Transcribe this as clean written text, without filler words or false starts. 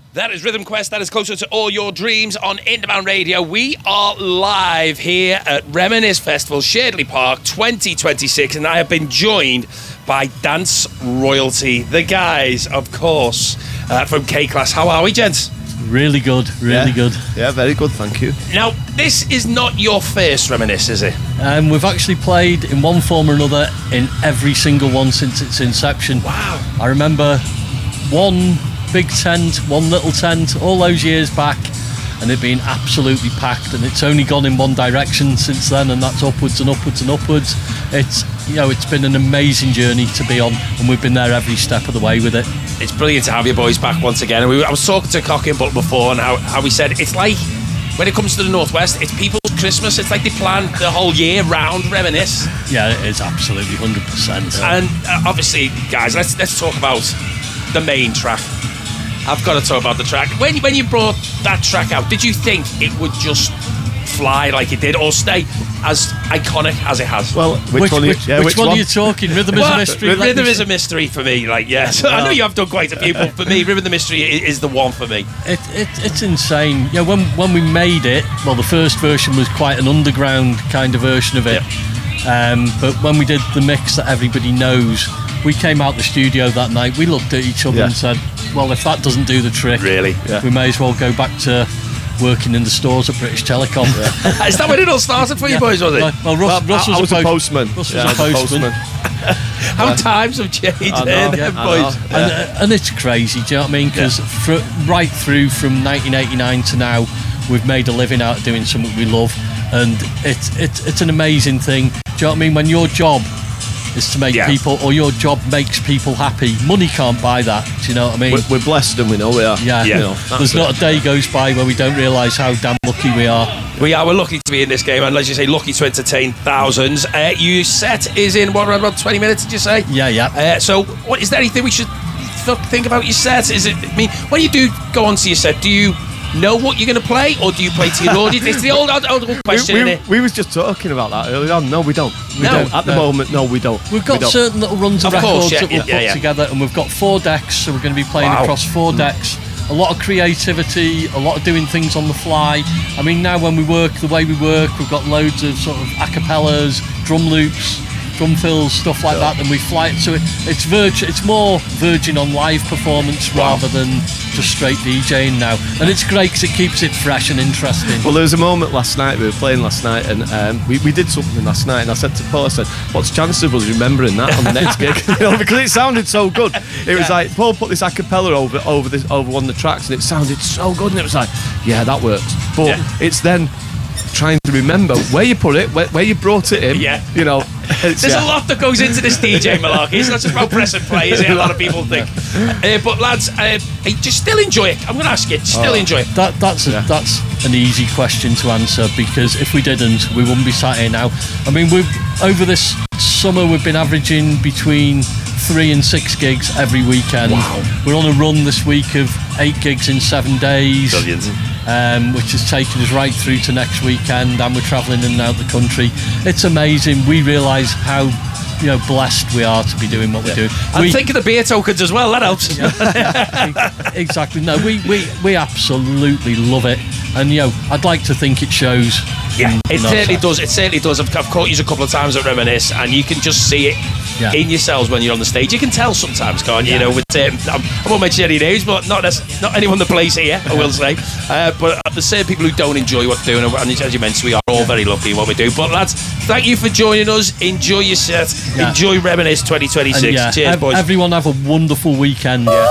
That is Rhythm Quest. That is Closer to All Your Dreams on Independent Radio. We are live here at Reminisce Festival, Shadley Park 2026, and I have been joined by Dance Royalty, the guys, of course, from K-Class. How are we, gents? Really good, really good. Yeah, very good, thank you. Now, this is not your first Reminisce, is it? We've actually played in one form or another in every single one since its inception. Wow. I remember one big tent, one little tent, all those years back, and it being absolutely packed, and it's only gone in one direction since then, and that's upwards and upwards and upwards. It's been an amazing journey to be on, and we've been there every step of the way with it. It's brilliant to have you boys back once again. And I was talking to Cocky and Butt before, and how we said it's like, when it comes to the Northwest, it's people's Christmas. It's like they plan the whole year round Reminisce. Yeah, it is absolutely 100%. And obviously, guys, let's talk about the main track. I've got to talk about the track. When you brought that track out, did you think it would just fly like it did, or stay as iconic as it has? Well, which one are you talking? Rhythm is a mystery. Rhythm is a mystery for me. Yes, I know you have done quite a few, but for me, Rhythm the Mystery is the one for me. It's insane. Yeah, when we made it, well, the first version was quite an underground kind of version of it. Yep. But when we did the mix that everybody knows, we came out the studio that night. We looked at each other and said, well, if that doesn't do the trick, really, we may as well go back to working in the stores at British Telecom. Is that when it all started for you boys, was it? Well, Russ was a postman. Russ was a postman. How times have changed there, boys. And it's crazy, do you know what I mean? Because right through from 1989 to now, we've made a living out of doing something we love, and it's an amazing thing. Do you know what I mean? When your job is to make people, or your job makes people happy, money can't buy that. Do you know what I mean? We're blessed, and we know we are. Yeah. You know, there's not a day goes by where we don't realise how damn lucky we are. We're lucky to be in this game, and as you say, lucky to entertain thousands. Your set is in around about 20 minutes, did you say? Yeah. So, is there anything we should think about your set? When you do go onto your set, do you know what you're going to play, or do you play to your audience? It's the old question, isn't it? We was just talking about that earlier on. No, we don't. At the moment, no, we don't. We've got certain little runs of records that we'll put together, and we've got 4 decks, so we're going to be playing across 4 decks. A lot of creativity, a lot of doing things on the fly. I mean, now when we work the way we work, we've got loads of sort of acapellas, drum loops, drum fills, stuff like that, and we fly it. So it's more verging on live performance rather than just straight DJing now. And it's great because it keeps it fresh and interesting. Well, there was a moment last night, we were playing last night, and we did something last night, and I said to Paul, I said, what's the chances of us remembering that on the next gig? Because it sounded so good. It was like, Paul put this acapella over one of the tracks, and it sounded so good, and it was like, yeah, that works. But it's then trying to remember where you put it, where you brought it in. Yeah. You know, there's a lot that goes into this DJ malarkey. It's not just about press and play, is it? A lot of people think. But lads, do you still enjoy it? I'm going to ask you. Do you still enjoy it? That's an easy question to answer, because if we didn't, we wouldn't be sat here now. I mean, over this summer, we've been averaging between 3 and 6 gigs every weekend. Wow. We're on a run this week of 8 gigs in 7 days. Brilliant. Which has taken us right through to next weekend, and we're travelling in and out the country. It's amazing. We realise how blessed we are to be doing what we're doing. And think of the beer tokens as well. That helps. Exactly. No, we absolutely love it, and I'd like to think it shows. Yeah, it certainly does. It certainly does. I've caught you a couple of times at Reminisce, and you can just see it in yourselves when you're on the stage. You can tell sometimes, can't you? With I won't mention any names, but not anyone that plays here, I will say. But there's certain people who don't enjoy what they're doing, and as you mentioned, we are all very lucky in what we do. But lads, thank you for joining us. Enjoy your set. Enjoy Reminisce 2026. Cheers, boys. Everyone have a wonderful weekend.